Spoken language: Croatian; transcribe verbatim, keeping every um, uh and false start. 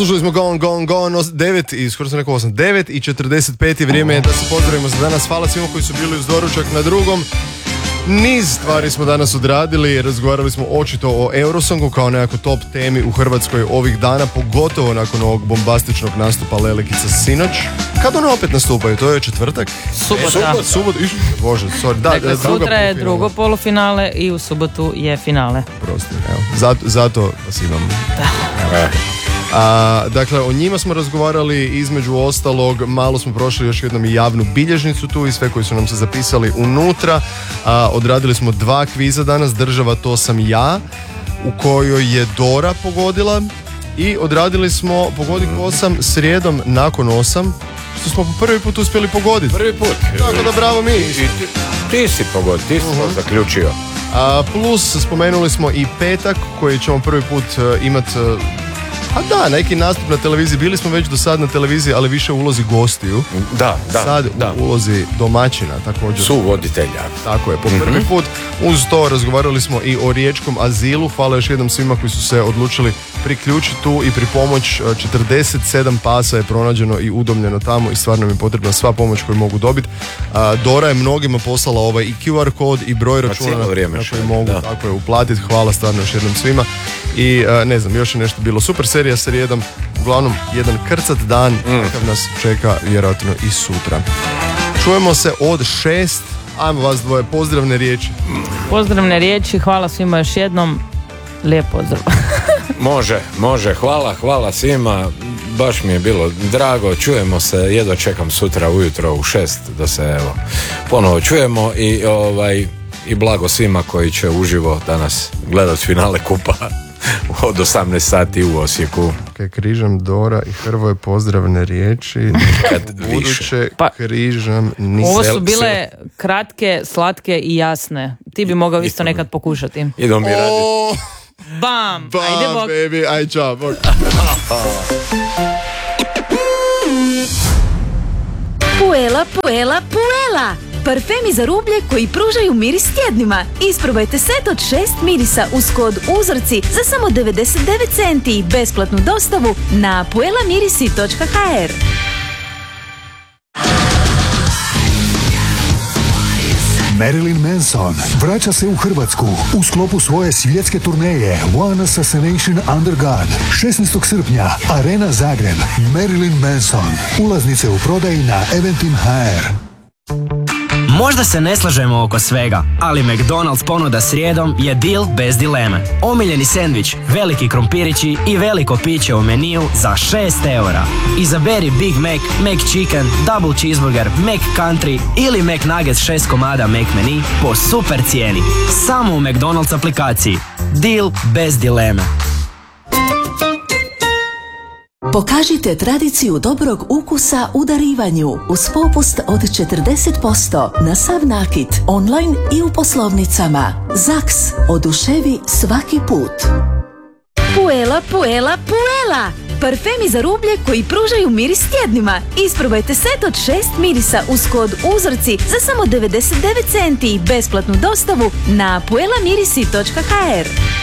Slušali smo Gone, Gone, Gone, devet i skoro sam rekao osam, devet i četrdeset pet je vrijeme da se pozdravimo za danas. Hvala svima koji su bili uz doručak na drugom. Niz stvari smo danas odradili, razgovarali smo očito o Eurosongu kao nekako top temi u Hrvatskoj ovih dana, pogotovo nakon ovog bombastičnog nastupa Lelekica sinoć. Kad one opet nastupaju? To je četvrtak? Subota. Subota, iš, bože, sorry. Da, dakle, druga sutra je polufinale. drugo polufinale i u subotu je finale. Prosti, evo. Zato, zato vas imam. Da. A, dakle, o njima smo razgovarali, između ostalog, malo smo prošli još jednom i javnu bilježnicu tu i sve koji su nam se zapisali unutra. A, odradili smo dva kviza danas, Država to sam ja, u kojoj je Dora pogodila, i odradili smo Pogodi osam srijedom nakon osam, što smo po prvi put uspjeli pogoditi. Prvi put. Tako da bravo mi. Ti, ti, ti si pogodio, ti si uh-huh. zaključio. A, plus spomenuli smo i petak koji ćemo prvi put uh, imati uh, a da, neki nastup na televiziji. Bili smo već do sad na televiziji, ali više u ulozi gostiju. Da, da. Sad da. u ulozi domaćina također. Su voditelja. Tako je, po prvi mm-hmm. put. Uz to razgovarali smo i o riječkom azilu. Hvala još jednom svima koji su se odlučili priključiti tu i pri pomoć. četrdeset sedam pasa je pronađeno i udomljeno tamo i stvarno mi je potrebna sva pomoć koju mogu dobiti. Dora je mnogima poslala ovaj i Q R kod i broj računa na koji mogu da. tako je uplatiti. Hvala stvarno još jednom svima. I ne znam, još je nešto bilo. Super serija srijedom. Uglavnom, jedan krcat dan mm. kakav nas čeka vjerojatno i sutra. Čujemo se od šest. Ajmo vas dvoje, pozdravne riječi. Pozdravne riječi, hvala svima još jednom. Lijep pozdrav. Može, može, hvala, hvala svima. Baš mi je bilo drago, čujemo se, jedva čekam sutra ujutro u šest da se evo ponovo čujemo i ovaj i blago svima koji će uživo danas gledati finale kupa od osamnaest sati u Osijeku. Okay, križam Dora i Hrvoje pozdravne riječi. Kad buduće pa, križam nisam. Ovo su bile kratke, slatke i jasne. Ti bi mogao isto nekad pokušati. Idemo mi raditi. Bam! Bam, ajde bok. baby, aj čao, bok. Puela, puela, puela! Parfemi za rublje koji pružaju miris tjednima. Isprobajte set od šest mirisa uz kod Uzorci za samo devedeset devet centi i besplatnu dostavu na puela mirisi točka ha er. Marilyn Manson vraća se u Hrvatsku u sklopu svoje svjetske turneje One Assassination Under God. šesnaestog srpnja, Arena Zagreb. Marilyn Manson. Ulaznice u prodaji na eventim točka ha er. Možda se ne slažemo oko svega, ali McDonald's ponuda srijedom je deal bez dileme. Omiljeni sendvič, veliki krompirići i veliko piće u meniju za šest eura. Izaberi Big Mac, McChicken, Double Cheeseburger, McCountry ili McNuggets šest komada McMenu po super cijeni. Samo u McDonald's aplikaciji. Deal bez dileme. Pokažite tradiciju dobrog ukusa u darivanju uz popust od četrdeset posto na sav nakit, online i u poslovnicama. Zaks, oduševi svaki put. Puela, puela, puela! Parfemi za rublje koji pružaju miris tjednima. Isprobajte set od šest mirisa uz kod Uzorci za samo devedeset devet centi i besplatnu dostavu na puela mirisi točka ha er.